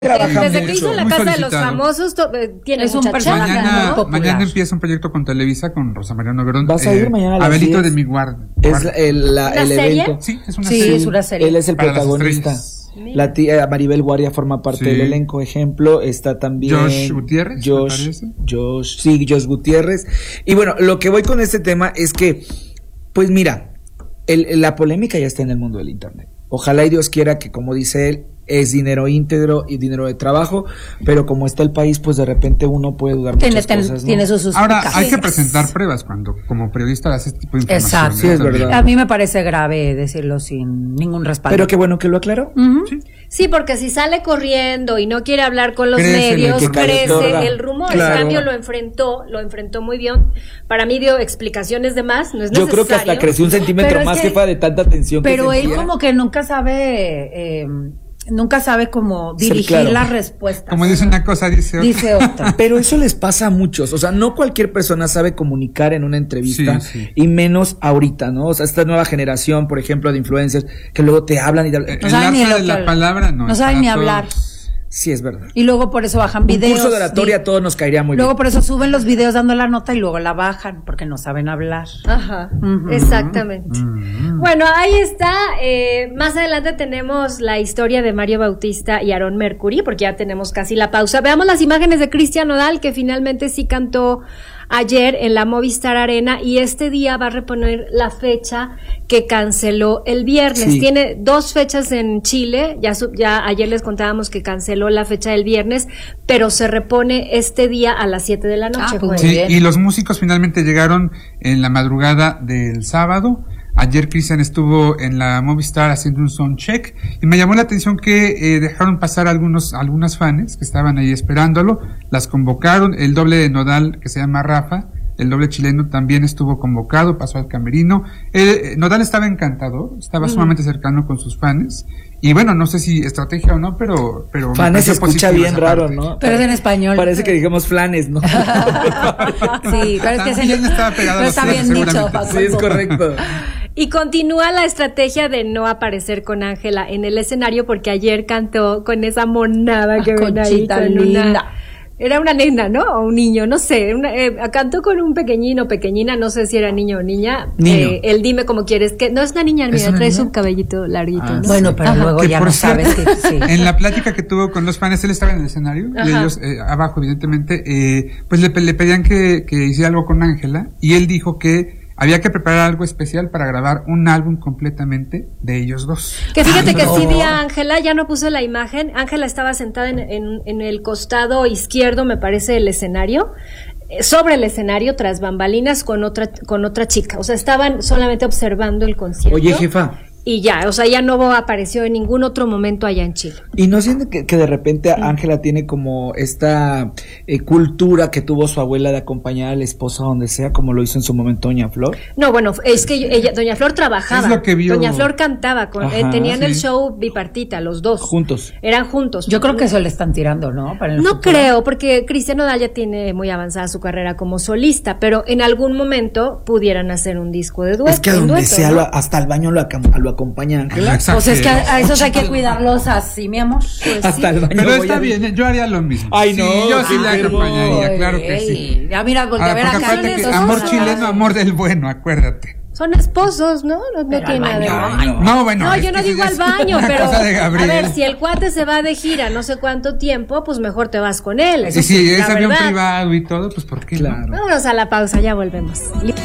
Desde que hizo La Casa de los Famosos, tiene mucha chamba, ¿no? Mañana empieza un proyecto con Televisa, con Rosa María Noguerón. ¿Vas a ir mañana a las Abelito 10? de mi guarda. Es el evento. Sí, es una serie. serie. Es una serie. Él es el Para protagonista. La tía Maribel Guardia forma parte del elenco. Ejemplo, está también Josh Gutiérrez. Josh Gutiérrez. Y bueno, lo que voy con este tema es que, pues mira, la polémica ya está en el mundo del internet. Ojalá y Dios quiera que, como dice él, es dinero íntegro y dinero de trabajo, pero como está el país, pues de repente uno puede dudar muchas cosas, ¿no? Tiene sus Ahora, hay que presentar pruebas cuando, como periodista, haces este tipo de información. Exacto. Sí, es verdad. A mí me parece grave decirlo sin ningún respaldo. Pero qué bueno que lo aclaró. Sí, porque si sale corriendo y no quiere hablar con los Crece medios, el crece el rumor. Claro. En cambio lo enfrentó muy bien. Para mí dio explicaciones de más, no es necesario. Yo creo que hasta creció un centímetro Pero es más, que- jefa, de tanta tensión. Pero que él sentía. como que nunca sabe cómo Ser dirigir claro. las respuestas. Como dice una cosa, dice otra. Dice otra. Pero eso les pasa a muchos, o sea, no cualquier persona sabe comunicar en una entrevista, Sí. y menos ahorita, ¿no? O sea, esta nueva generación, por ejemplo, de influencers, que luego te hablan y No El saben ni arte lo de que la hablan. palabra no No es saben para ni todos. hablar. Sí, es verdad. Y luego por eso bajan Un videos. curso de oratoria a todos nos caería muy Luego bien. por eso suben los videos dando la nota y luego la bajan porque no saben hablar. Ajá, Ujú. exactamente. Bueno, ahí está. Más adelante tenemos la historia de Mario Bautista y Aaron Mercury, porque ya tenemos casi la pausa. Veamos las imágenes de Cristian Nodal, que finalmente sí cantó ayer en la Movistar Arena, y este día va a reponer la fecha que canceló el viernes. Sí. Tiene 2 fechas en Chile, ya ayer les contábamos que canceló la fecha del viernes, pero se repone este día a las 7 de la noche. pues, Juan. muy Sí, bien. y los músicos finalmente llegaron en la madrugada del sábado. Ayer Cristian estuvo en la Movistar haciendo un soundcheck y me llamó la atención que dejaron pasar algunas fans que estaban ahí esperándolo, las convocaron. El doble de Nodal, que se llama Rafa, el doble chileno, también estuvo convocado, pasó al camerino. Nodal estaba encantador, estaba sumamente cercano con sus fans. Y bueno, no sé si estrategia o no, pero me Fanes pareció se escucha positivo bien esa raro, parte. ¿no? Pero es en español. Parece que dijimos flanes, ¿no? Sí, pero es que También estaba pegado a pero los está flanes, bien dicho. seguramente. Sí, es correcto. Y continúa la estrategia de no aparecer con Ángela en el escenario, porque ayer cantó con esa monada que ven ahí, Conchita con linda. era una nena, ¿no? O un niño, no sé. Cantó con un pequeñino, pequeñina, no sé si era niño o niña. Niño. El dime como quieres, que no es una niña, mira, una trae niña? su cabellito larguito, Ah, ¿no? Bueno, pero luego Que ya por no cierto, sabes que sí. En la plática que tuvo con los fans, él estaba en el escenario y Ajá. ellos abajo, evidentemente, pues le pedían que hiciera algo con Ángela, y él dijo que había que preparar algo especial para grabar un álbum completamente de ellos dos. Que fíjate que no. sí vi a Ángela, ya no puse la imagen. Ángela estaba sentada en el costado izquierdo, me parece, del escenario, sobre el escenario, tras bambalinas, con otra chica. O sea, estaban solamente observando el concierto. Oye, jefa, Y ya, o sea, ya no apareció en ningún otro momento allá en Chile. ¿y no sienten que de repente Ángela tiene como esta cultura que tuvo su abuela de acompañar a la esposa donde sea, como lo hizo en su momento Doña Flor? No, bueno, es que Doña Flor trabajaba. Es lo que vio. Doña Flor cantaba, Ajá, tenían el sí. show bipartita, los dos. Juntos. Eran juntos. Yo creo que eso le están tirando, ¿no? Para el No futuro. creo, porque Cristian Nodal ya tiene muy avanzada su carrera como solista, pero en algún momento pudieran hacer un disco de dueto. Es que a en donde dueto, sea, ¿no? hasta el baño lo acompaña Ángela. Pues es que a esos hay que cuidarlos así, mi amor. Pues Hasta el baño Pero voy está a- bien, yo haría lo mismo. Ay, Sí, no, yo sí qué le acompañaría, claro que sí. Ya mira, voltea a ver Porque acá. acuérdate que esos amor son chileno, atrás. amor del bueno, acuérdate. Son esposos, ¿no? No Pero tiene al nada de baño, malo. No, bueno. No, es yo no que digo es al baño, una pero cosa de a Gabriel. ver, si el cuate se va de gira no sé cuánto tiempo, pues mejor te vas con él. Y Eso si sí, es la avión verdad. privado y todo, pues ¿por qué no? Claro. Vámonos a la pausa, ya volvemos.